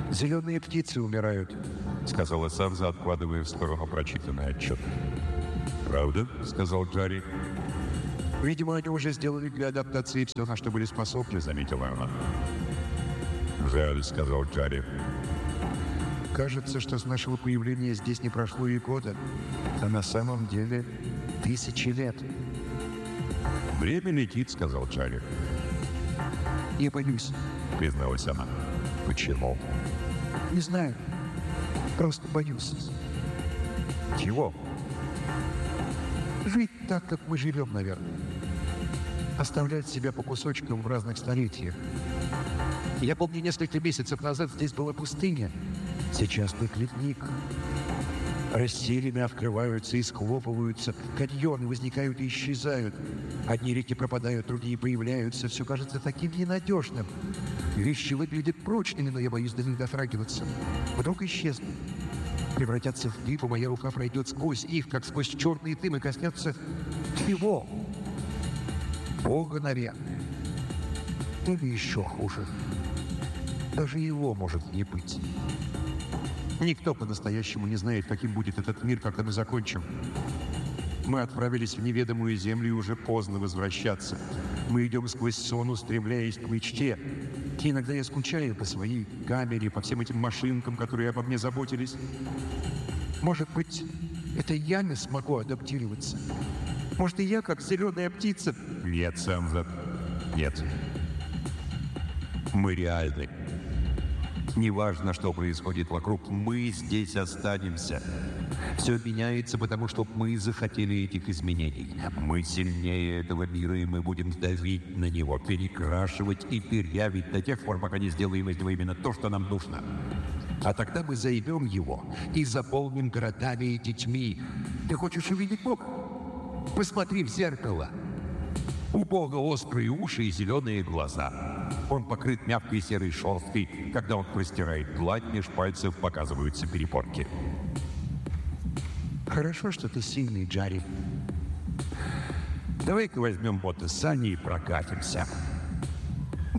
Зеленые птицы умирают, — сказала Санса, откладывая в сторону прочитанный отчет. «Правда?» — сказал Джарри. Видимо, они уже сделали для адаптации все, на что были способны, заметила она. «Жаль», — сказал Джарри. Кажется, что с нашего появления здесь не прошло и года, а на самом деле 1000 лет. «Время летит», — сказал Джарри. Я боюсь. Призналась она. «Почему?» Не знаю. Просто боюсь. «Чего?» Жить так, как мы живем, наверное. Оставлять себя по кусочкам в разных столетиях. Я помню, несколько месяцев назад здесь была пустыня. Сейчас тут ледник. Расселины открываются и схлопываются. Каньоны возникают и исчезают. Одни реки пропадают, другие появляются. Все кажется таким ненадежным. Вещи выглядят прочными, но я боюсь до них дотрагиваться. Вдруг исчезнут. Превратятся в дым, и моя рука пройдет сквозь их, как сквозь черные дым, и коснется его. Бога, наверное. Или еще хуже. Даже его может не быть. Никто по-настоящему не знает, каким будет этот мир, когда мы закончим. Мы отправились в неведомую землю, и уже поздно возвращаться. Мы идем сквозь сон, устремляясь к мечте. И иногда я скучаю по своей камере, по всем этим машинкам, которые обо мне заботились. Может быть, это я не смогу адаптироваться? Может, и я, как зеленая птица? «Нет, Санса, нет. Мы реальны. Неважно, что происходит вокруг, мы здесь останемся. Все меняется, потому что мы захотели этих изменений. Мы сильнее этого мира, и мы будем давить на него, перекрашивать и дырявить до тех пор, пока не сделаем из него именно то, что нам нужно. А тогда мы займем его и заполним городами и детьми. Ты хочешь увидеть Бога? Посмотри в зеркало. У Бога острые уши и зеленые глаза. Он покрыт мягкой серой шерсткой. Когда он простирает длань, меж пальцев показываются перепонки. Хорошо, что ты сильный, Джарри. Давай-ка возьмем боты Сани и прокатимся.